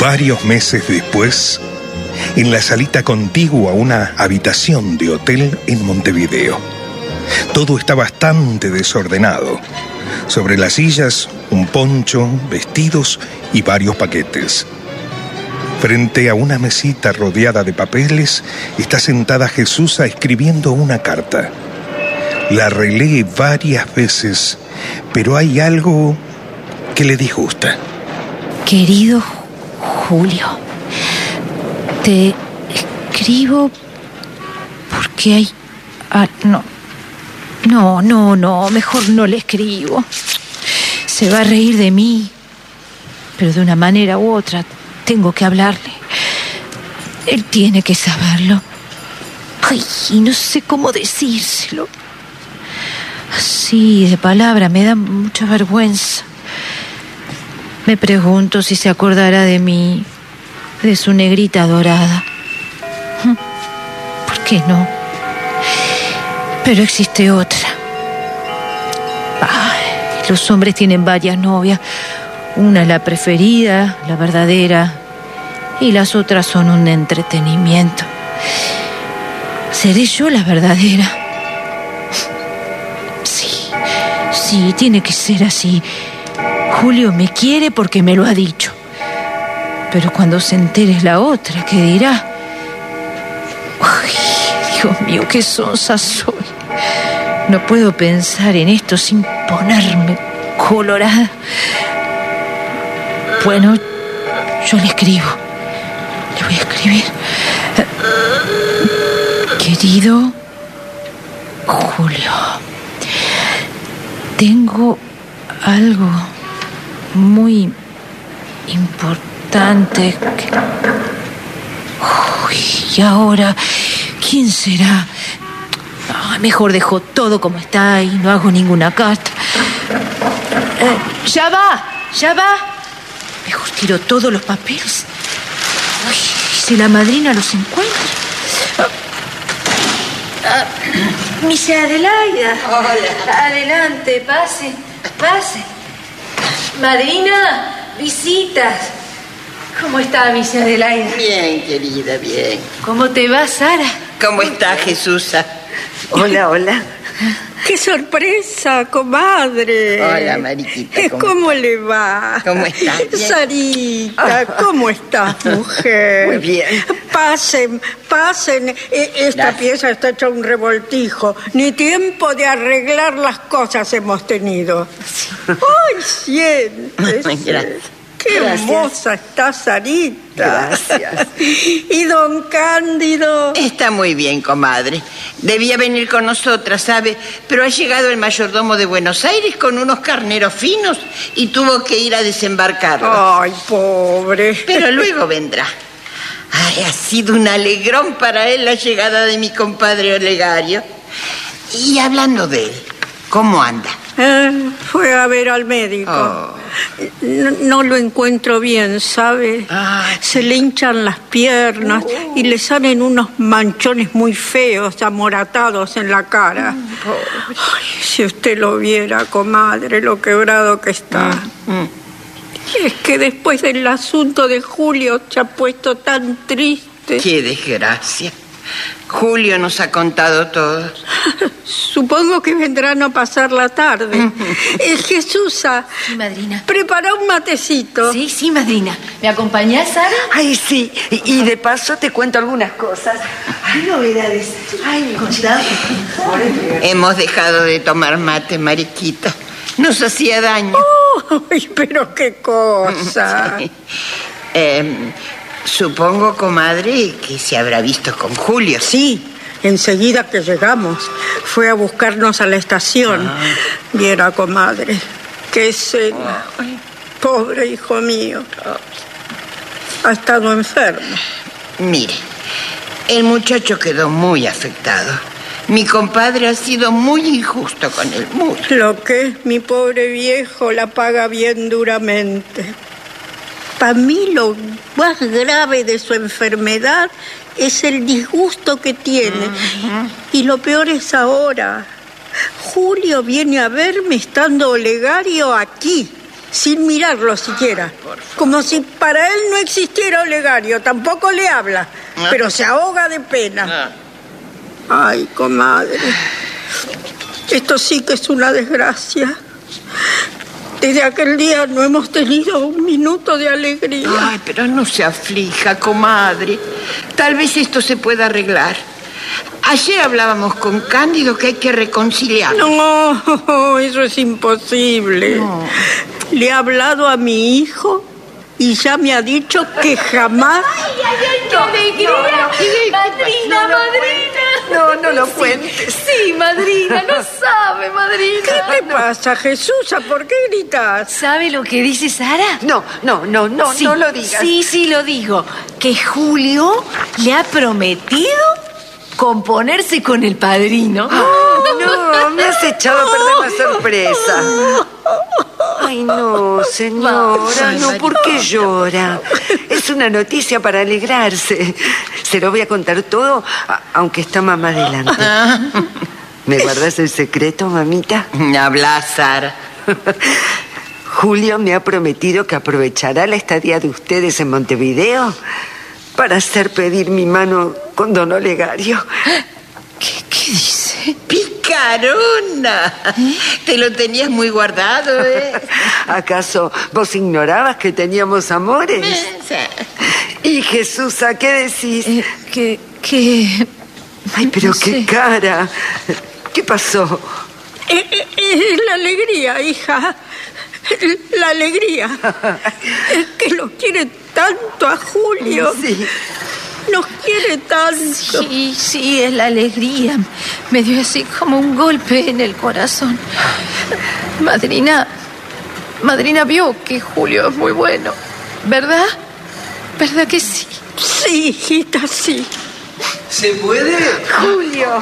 Varios meses después, en la salita contigua a una habitación de hotel en Montevideo. Todo está bastante desordenado. Sobre las sillas, un poncho, vestidos y varios paquetes. Frente a una mesita rodeada de papeles, está sentada Jesusa escribiendo una carta. La relee varias veces, pero hay algo que le disgusta. Querido Julio, te escribo porque hay... No, mejor no le escribo. Se va a reír de mí, pero de una manera u otra tengo que hablarle. Él tiene que saberlo. Ay, y no sé cómo decírselo. Así, de palabra, me da mucha vergüenza. Me pregunto si se acordará de mí, de su negrita dorada. ¿Por qué no? Pero existe otra. Ay, los hombres tienen varias novias. Una es la preferida, la verdadera, y las otras son un entretenimiento. ¿Seré yo la verdadera? Sí, tiene que ser así. Julio me quiere porque me lo ha dicho. Pero cuando se entere la otra, ¿qué dirá? Ay, Dios mío, qué sonsa soy. No puedo pensar en esto sin ponerme colorada. Bueno, yo le escribo. Le voy a escribir. Querido Julio, tengo algo muy importante que... Uy, ¿y ahora quién será? Mejor dejo todo como está y no hago ninguna carta. Ya va. Mejor tiro todos los papeles. Uy, si la madrina los encuentra. Miss Adelaida. Hola. Adelante, pase. Madrina, visitas. ¿Cómo está, Miss Adelaida? Bien, querida, bien. ¿Cómo te va, Sara? ¿Cómo está, Jesusa? Hola. ¡Qué sorpresa, comadre! Hola, Mariquita. ¿Cómo le va? ¿Cómo está? Bien. Sarita, ¿cómo estás, mujer? Muy bien. Pasen. Esta Gracias. pieza está hecha un revoltijo. Ni tiempo de arreglar las cosas hemos tenido. ¡Ay, siéntese! Gracias. ¡Qué hermosa está Sarita! Gracias. ¿Y don Cándido? Está muy bien, comadre. Debía venir con nosotras, ¿sabe? Pero ha llegado el mayordomo de Buenos Aires con unos carneros finos y tuvo que ir a desembarcarlos. ¡Ay, pobre! Pero luego vendrá. Ay, ha sido un alegrón para él la llegada de mi compadre Olegario. Y hablando de él, ¿cómo anda? Fue a ver al médico. Oh. No lo encuentro bien, ¿sabe? Se le hinchan las piernas y le salen unos manchones muy feos, amoratados en la cara. Ay, si usted lo viera, comadre, lo quebrado que está. Es que después del asunto de Julio se ha puesto tan triste. ¡Qué desgracia! Julio nos ha contado todo. Supongo que vendrán a pasar la tarde. Jesusa. Sí, madrina. Prepara un matecito. Sí, madrina. ¿Me acompañás, Sara? Ay, sí. Y de paso te cuento algunas cosas. Hay novedades. Ay, cuidado. Hemos dejado de tomar mate, Mariquita. Nos hacía daño. Ay, pero qué cosa. Sí. Supongo, comadre, que se habrá visto con Julio. Sí, enseguida que llegamos. Fue a buscarnos a la estación. Viera, comadre, qué escena. Pobre hijo mío. Ha estado enfermo. Mire, el muchacho quedó muy afectado. Mi compadre ha sido muy injusto con él, muy. Lo que es mi pobre viejo la paga bien duramente. Para mí lo más grave de su enfermedad es el disgusto que tiene. Y lo peor es ahora. Julio viene a verme estando Olegario aquí. sin mirarlo siquiera. Como si para él no existiera Olegario. Tampoco le habla, pero se ahoga de pena. Ay, comadre, esto sí que es una desgracia. Desde aquel día no hemos tenido un minuto de alegría. Ay, pero no se aflija, comadre. Tal vez esto se pueda arreglar. Ayer hablábamos con Cándido que hay que reconciliar. No, eso es imposible. No. Le he hablado a mi hijo y ya me ha dicho que jamás... ¡Ay, qué alegría! ¡Madrina, madrina! No lo cuentes. Sí, madrina, no sabe, madrina. ¿Qué te pasa, Jesús? ¿Por qué gritas? ¿Sabe lo que dice Sara? No lo digas. Sí, lo digo. Que Julio le ha prometido componerse con el padrino. No, me has echado a perder la sorpresa. Ay, no, señora, no, ¿por qué llora? Es una noticia para alegrarse. Se lo voy a contar todo, aunque está mamá delante. ¿Me guardas el secreto, mamita? Habla, Sara. Julio me ha prometido que aprovechará la estadía de ustedes en Montevideo para hacer pedir mi mano con don Olegario. ¿Qué dice? ¡Picarona! Te lo tenías muy guardado, ¿eh? ¿Acaso vos ignorabas que teníamos amores? Y Jesús, ¿a qué decís? Ay, pero no qué sé. Cara. ¿Qué pasó? La alegría, hija. La alegría. Es que lo quiere tanto a Julio. Sí. Nos quiere tanto. Sí, es la alegría. Me dio así como un golpe en el corazón. Madrina vio que Julio es muy bueno, ¿verdad? ¿Verdad que sí? Sí, hijita, sí. ¿Se puede? Julio.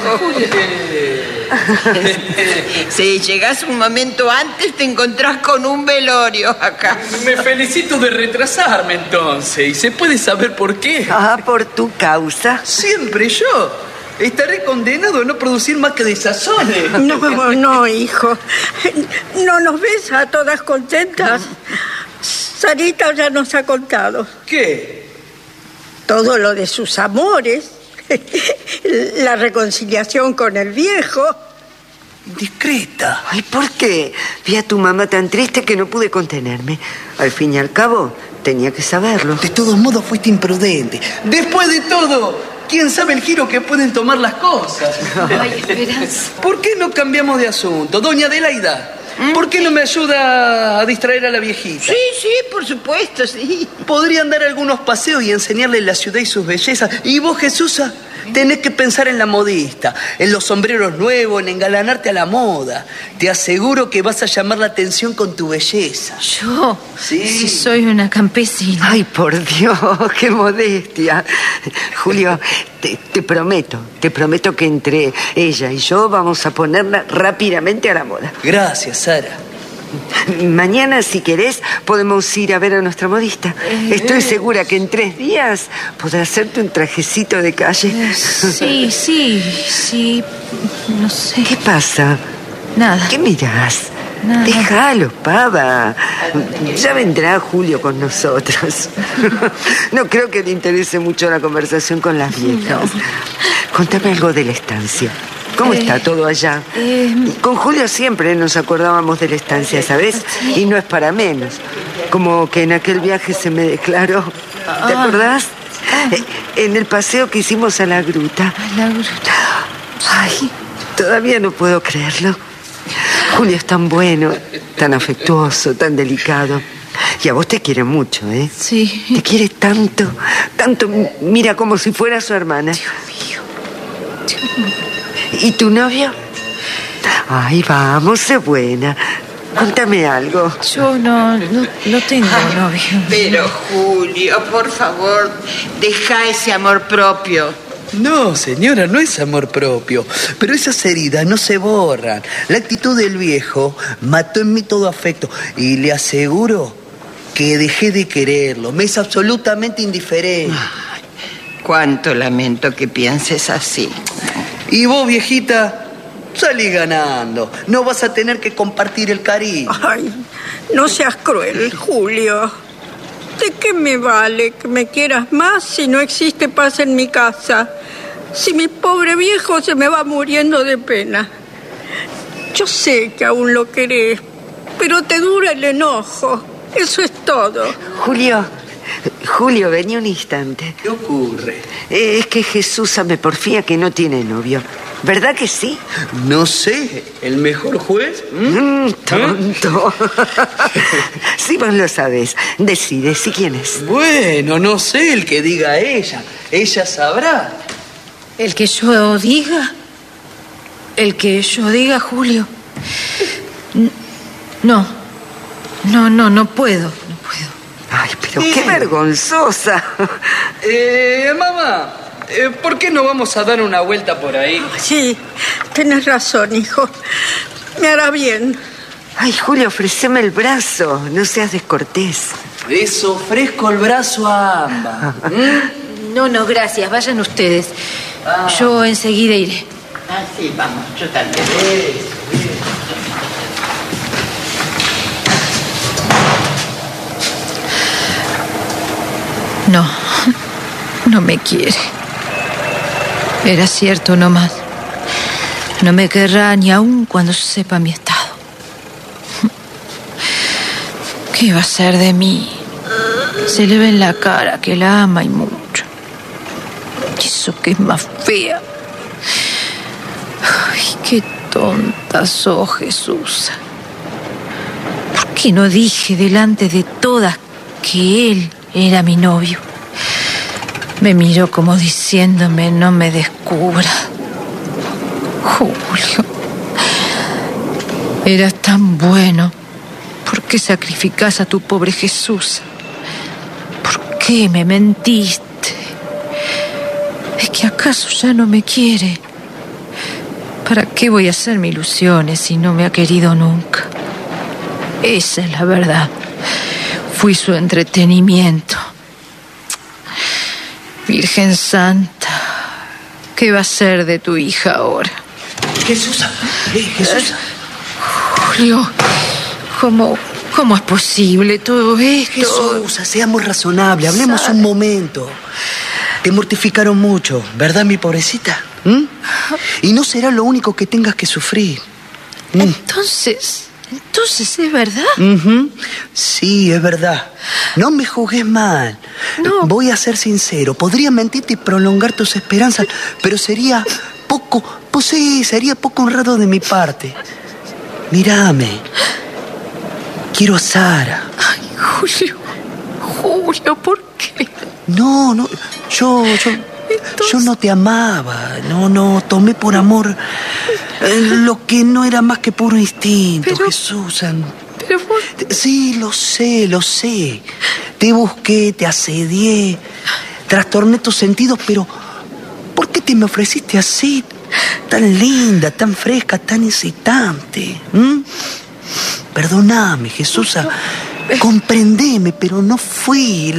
Si llegas un momento antes, te encontrás con un velorio acá. Me felicito de retrasarme entonces. ¿Y se puede saber por qué? Por tu causa. Siempre yo. Estaré condenado a no producir más que desazones. No, hijo. ¿No nos ves a todas contentas? Sarita ya nos ha contado. ¿Qué? Todo lo de sus amores. La reconciliación con el viejo. Discreta. Ay, ¿por qué? Vi a tu mamá tan triste que no pude contenerme. Al fin y al cabo, tenía que saberlo. De todos modos, fuiste imprudente. Después de todo, ¿quién sabe el giro que pueden tomar las cosas? Ay, Esperanza. ¿Por qué no cambiamos de asunto? Doña Adelaida, ¿por qué no me ayuda a distraer a la viejita? Sí, por supuesto, sí. Podrían dar algunos paseos y enseñarle la ciudad y sus bellezas. Y vos, Jesús, tenés que pensar en la modista, en los sombreros nuevos, en engalanarte a la moda. Te aseguro que vas a llamar la atención con tu belleza. ¿Yo? Sí. Si soy una campesina. Ay, por Dios, qué modestia. Julio, te prometo que entre ella y yo vamos a ponerla rápidamente a la moda. Gracias, Sara. Mañana, si querés, podemos ir a ver a nuestra modista. Estoy segura que en 3 días podrá hacerte un trajecito de calle. Sí. No sé. ¿Qué pasa? Nada. ¿Qué mirás? Nada. Déjalo, pava. Ya vendrá Julio con nosotros. No creo que le interese mucho la conversación con las viejas. No. Contame algo de la estancia. ¿Cómo está todo allá? Con Julio siempre nos acordábamos de la estancia, ¿sabes? Sí. Y no es para menos. Como que en aquel viaje se me declaró. ¿Te acordás? En el paseo que hicimos a la gruta. A la gruta. Ay, todavía no puedo creerlo. Julio es tan bueno, tan afectuoso, tan delicado. Y a vos te quiere mucho, ¿eh? Sí. Te quiere tanto. Mira, como si fuera su hermana. Dios mío. ¿Y tu novio? Ay, vamos, sé buena. Cuéntame algo. Yo no tengo novio. Pero, Julio, por favor, deja ese amor propio. No, señora, no es amor propio. Pero esas heridas no se borran. La actitud del viejo mató en mí todo afecto. Y le aseguro que dejé de quererlo. Me es absolutamente indiferente. Cuánto lamento que pienses así. ¿Y vos, viejita? salí ganando. No vas a tener que compartir el cariño. Ay, no seas cruel, Julio. ¿De qué me vale que me quieras más si no existe paz en mi casa? Si mi pobre viejo se me va muriendo de pena. Yo sé que aún lo querés, pero te dura el enojo. Eso es todo. Julio, vení un instante. ¿Qué ocurre? Es que Jesús me porfía que no tiene novio. ¿Verdad que sí? No sé, ¿el mejor juez? Tonto. Sí, vos lo sabés. Decide, ¿sí quién es? Bueno, no sé, el que diga ella. Ella sabrá. ¿El que yo diga? ¿El que yo diga, Julio? No puedo. Ay, pero qué vergonzosa. Mamá, ¿por qué no vamos a dar una vuelta por ahí? Sí, tenés razón, hijo. Me hará bien. Ay, Julio, ofreceme el brazo. No seas descortés. Les ofrezco el brazo a ambas. No, gracias. Vayan ustedes. Yo enseguida iré. Sí, vamos, yo también. No me quiere. Era cierto nomás. No me querrá ni aún cuando sepa mi estado. ¿Qué va a hacer de mí? Se le ve en la cara que la ama y mucho. Y eso que es más fea. Ay, qué tonta sos, Jesús. ¿Por qué no dije delante de todas que él era mi novio? Me miró como diciéndome, no me descubra. Julio, eras tan bueno. ¿Por qué sacrificás a tu pobre Jesús? ¿Por qué me mentiste? ¿Es que acaso ya no me quiere? ¿Para qué voy a hacerme ilusiones si no me ha querido nunca? Esa es la verdad. Fui su entretenimiento. Virgen Santa, ¿qué va a ser de tu hija ahora? Jesús. Julio, ¿cómo es posible todo esto? Jesús, seamos razonables, hablemos un momento. Te mortificaron mucho, ¿verdad, mi pobrecita? Y no será lo único que tengas que sufrir. Entonces, ¿es verdad? Sí, es verdad. No me juzgues mal. No. Voy a ser sincero. Podría mentirte y prolongar tus esperanzas, pero sería poco honrado de mi parte. Mírame. Quiero a Sara. Ay, Julio, ¿por qué? No, yo no te amaba. No, tomé por amor lo que no era más que puro instinto, Jesús. Pero vos... Sí, lo sé. Te busqué, te asedié, trastorné tus sentidos, pero ¿por qué te me ofreciste así? Tan linda, tan fresca, tan excitante. Perdóname, Jesús. Comprendeme, pero no fui.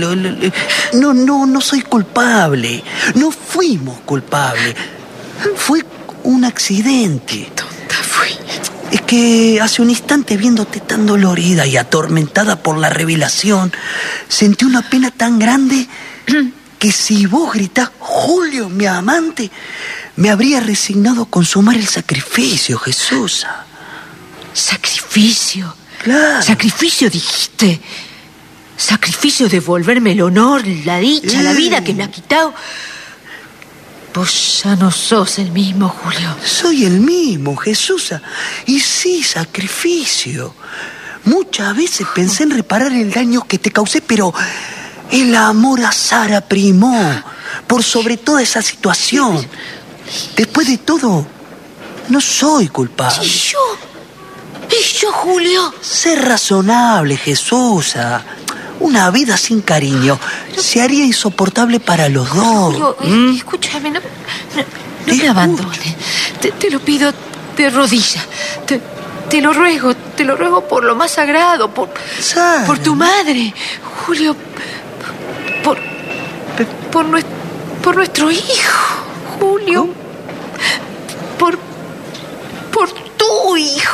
No soy culpable. No fuimos culpables. Fue un accidente. Qué tonta fui. Es que hace un instante, viéndote tan dolorida y atormentada por la revelación, sentí una pena tan grande que si vos gritás, Julio, mi amante, me habría resignado a consumar el sacrificio, Jesús. ¿Sacrificio? Claro. ¿Sacrificio dijiste? ¿Sacrificio de devolverme el honor, la dicha, la vida que me ha quitado? Vos ya no sos el mismo, Julio. Soy el mismo, Jesús. Y sí, sacrificio. Muchas veces pensé en reparar el daño que te causé, pero el amor a Sara primó por sobre toda esa situación. Después de todo, no soy culpable. ¿Y yo, Julio? Sé razonable, Jesús. Una vida sin cariño se haría insoportable para los dos. Julio, escúchame, no me abandones. Te lo pido de rodillas. Te lo ruego por lo más sagrado, por tu madre, Julio, por nuestro hijo, Julio,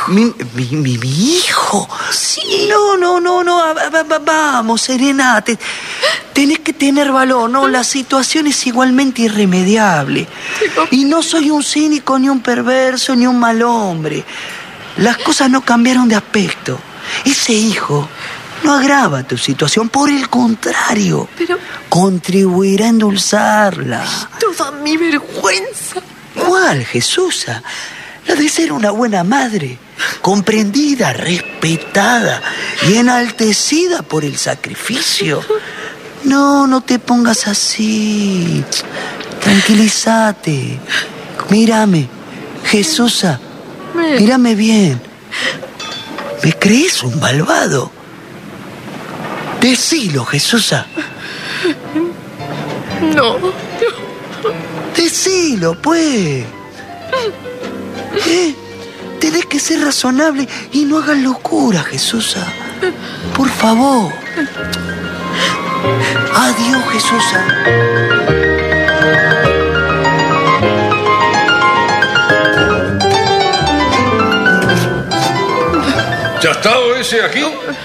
¿Mi hijo? Sí. No. Vamos, Serena. Tenés que tener valor, ¿no? La situación es igualmente irremediable. Y no soy un cínico, ni un perverso, ni un mal hombre. Las cosas no cambiaron de aspecto. Ese hijo no agrava tu situación, por el contrario. Pero contribuirá a endulzarla. toda mi vergüenza. ¿Cuál, Jesusa? La de ser una buena madre, comprendida, respetada y enaltecida por el sacrificio. No te pongas así. Tranquilízate. Mírame, Jesusa, mírame bien. ¿Me crees un malvado? Decilo, Jesusa. No. Decilo, pues. Tenés que ser razonable y no hagas locura, Jesusa. Por favor. Adiós, Jesusa. ¿Ya ha estado ese aquí?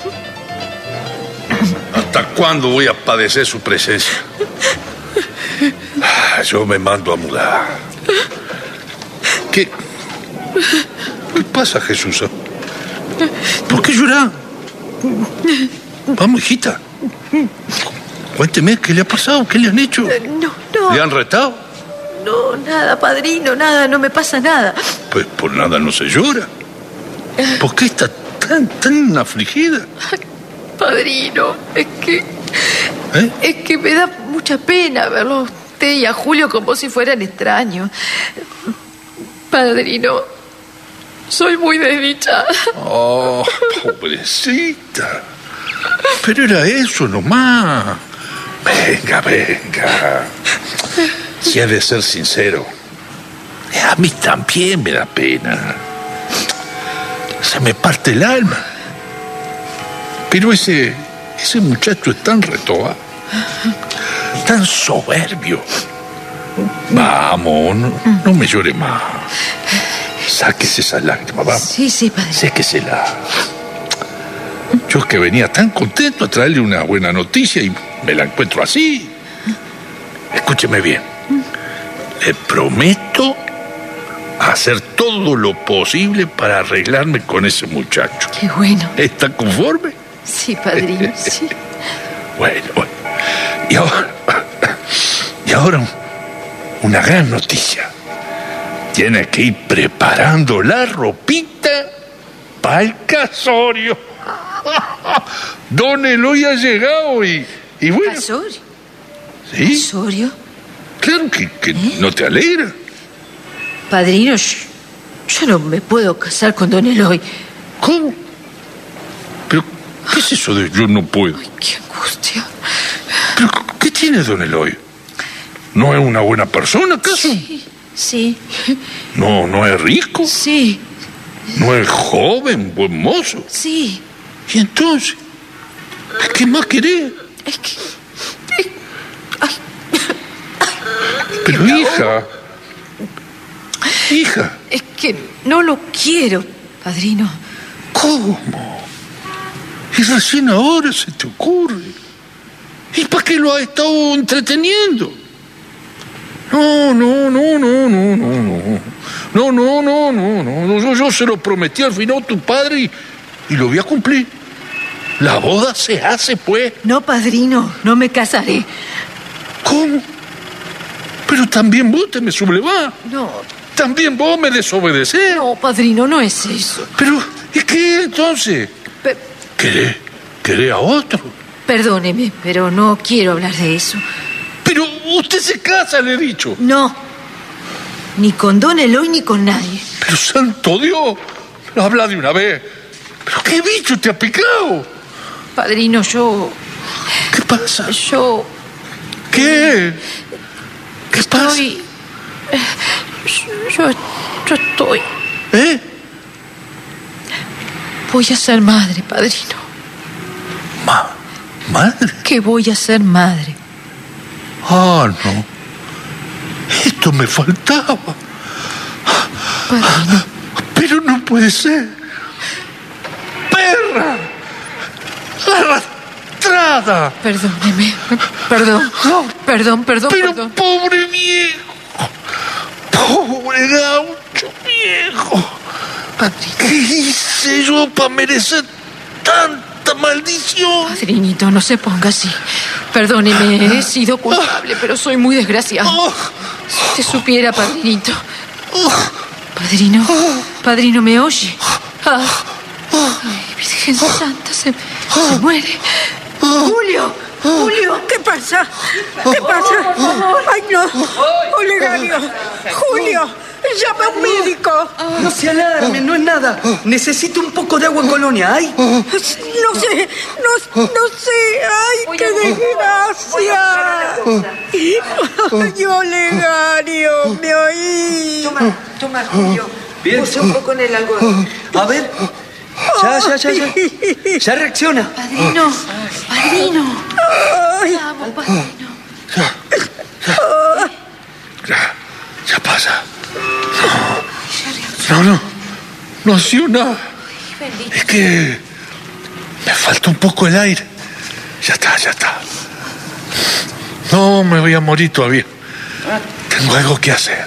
¿Hasta cuándo voy a padecer su presencia? Yo me mando a mudar. ¿Qué pasa, Jesús? ¿Por qué llorar? Vamos, hijita. Cuénteme, ¿qué le ha pasado? ¿Qué le han hecho? No. ¿Le han retado? No, nada, padrino, nada, no me pasa nada. Pues por nada no se llora. ¿Por qué está tan afligida? Ay, padrino, es que me da mucha pena verlo a usted y a Julio como si fueran extraños. Padrino, soy muy desdichada. Oh, pobrecita. Pero era eso nomás. Venga. Si ha de ser sincero, a mí también me da pena. Se me parte el alma. Pero ese muchacho es tan retobado, tan soberbio. Vamos, no me llore más. Sáquese esa lágrima, vamos. Sí, padre. Séquesela. Yo es que venía tan contento a traerle una buena noticia y me la encuentro así. Escúcheme bien. Le prometo hacer todo lo posible para arreglarme con ese muchacho. Qué bueno. ¿Está conforme? Sí, padrino, sí. Bueno. Y ahora una gran noticia. Tiene que ir preparando la ropita para el casorio. Don Eloy ha llegado y bueno. ¿Casorio? ¿Sí? ¿Casorio? Claro que no te alegra. Padrino, yo no me puedo casar con don Eloy. ¿Cómo? ¿Pero qué es eso de yo no puedo? Ay, qué angustia. ¿Pero qué tiene don Eloy? ¿No es una buena persona, acaso? Sí. ¿No es rico? Sí. ¿No es joven, buen mozo? Sí. ¿Y entonces? ¿Qué más querés? Es que... Pero hija. Es que no lo quiero, padrino. ¿Cómo? Y recién ahora se te ocurre. ¿Y para qué lo has estado entreteniendo? No. Yo se lo prometí al final a tu padre y lo voy a cumplir. La boda se hace, pues. No, padrino, no me casaré. ¿Cómo? Pero también vos te me sublevás. No. También vos me desobedecés. No, padrino, no es eso. Pero, ¿y qué entonces? ¿Querés a otro? Perdóneme, pero no quiero hablar de eso. Pero usted se casa, le he dicho. No. Ni con don Eloy ni con nadie. Pero santo Dios, habla de una vez. ¿Pero qué bicho te ha picado? Padrino, yo... ¿Qué pasa? Yo... ¿Qué? ¿Qué pasa? Yo estoy... ¿Eh? Voy a ser madre, padrino. ¿Madre? Que voy a ser madre. Ah, no. Esto me faltaba. Padrino. Pero no puede ser. tierra. Arrastrada. Perdóneme. Perdón. Pero pobre viejo. Pobre gaucho viejo. Padrino. ¿Qué hice yo para merecer tanta maldición? Padrinito, no se ponga así. Perdóneme, he sido culpable, pero soy muy desgraciado. Si te supiera, padrinito. Padrino, ¿me oye? Ay, Virgen Santa, se muere. Julio, ¿qué pasa? ¿Qué pasa? Ay, no. Olegario, Julio, llama a un médico. No se alarmen, no es nada. Necesito un poco de agua Colonia, ¿hay? No sé. Ay, qué desgracia. Ay, Olegario, me oí. Toma, Julio. Bien. Puse un poco en el algodón. A ver. Ya reacciona. Padrino. Ay. Vamos, padrino. Ya pasa. No ha sido nada. Es que me falta un poco el aire. Ya está. No me voy a morir todavía. Tengo algo que hacer.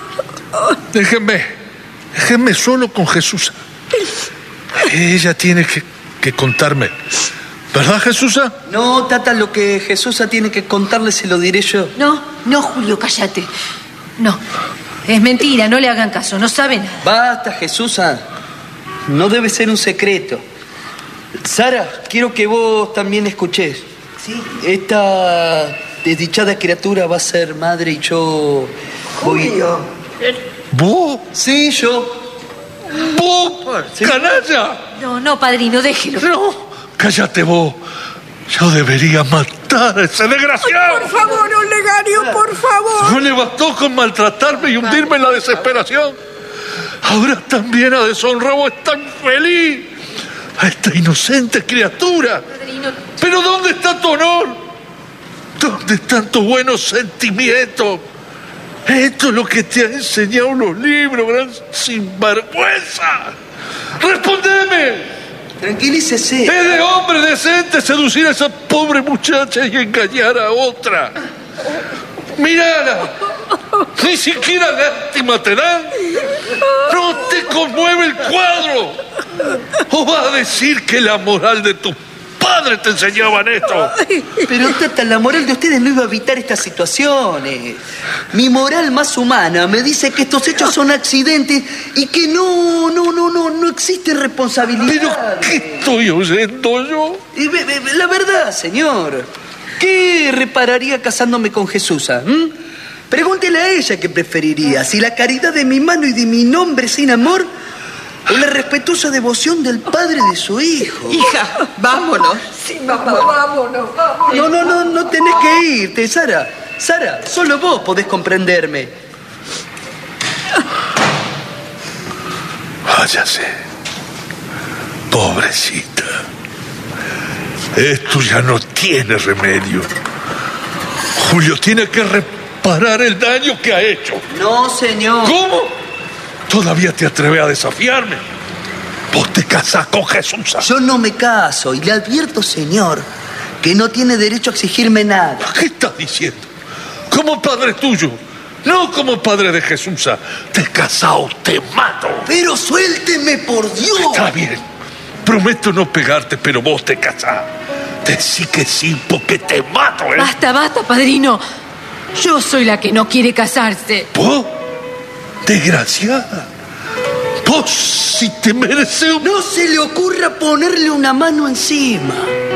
Déjenme solo con Jesús. Ella tiene que contarme. ¿Verdad, Jesús? No, Tata, lo que Jesús tiene que contarle se lo diré yo. No, Julio, cállate. No, es mentira, no le hagan caso, no sabe nada. Basta, Jesús. No debe ser un secreto. Sara, quiero que vos también escuches. Sí. Esta desdichada criatura va a ser madre y yo voy... Julio. ¿Vos? Sí, yo. ¿Vos? Sí. ¡Canalla! No, padrino, déjelo. No, cállate vos. Yo debería matar a ese desgraciado. Por favor, Olegario, por favor. No le bastó con maltratarme y hundirme en la desesperación. Ahora también ha deshonrado a esta infeliz, a esta inocente criatura. Padrino. Pero ¿dónde está tu honor? ¿Dónde están tus buenos sentimientos? Esto es lo que te han enseñado los libros, gran sinvergüenza. ¡Respondeme! Tranquilícese. Es de hombre decente seducir a esa pobre muchacha y engañar a otra. Mírala. Ni siquiera lástima te dan. No te conmueve el cuadro. ¿O vas a decir que la moral de tus padres te enseñaban esto? Pero, Tata, la moral de ustedes no iba a evitar estas situaciones. Mi moral más humana me dice que estos hechos son accidentes y que no existe responsabilidad. ¿Pero qué estoy oyendo yo? La verdad, señor. ¿Qué repararía casándome con Jesús? Pregúntele a ella qué preferiría, si la caridad de mi mano y de mi nombre sin amor o la respetuosa devoción del padre de su hijo. Hija, vámonos. Sí, mamá, vámonos. No tenés que irte, Sara. Sara, solo vos podés comprenderme. Váyase. Pobrecita. Esto ya no tiene remedio. Julio tiene que reparar el daño que ha hecho. No, señor. ¿Cómo? ¿Todavía te atreves a desafiarme? Vos te casás con Jesús. Yo no me caso y le advierto, señor, que no tiene derecho a exigirme nada. ¿Qué estás diciendo? Como padre tuyo, no como padre de Jesús. Te casás o te mato. Pero suélteme, por Dios. Está bien. Prometo no pegarte, pero vos te casás. Decí que sí, porque te mato, ¿eh? Basta, padrino. Yo soy la que no quiere casarse. ¿Vos? Desgraciada. Vos si te mereces un... No se le ocurra ponerle una mano encima.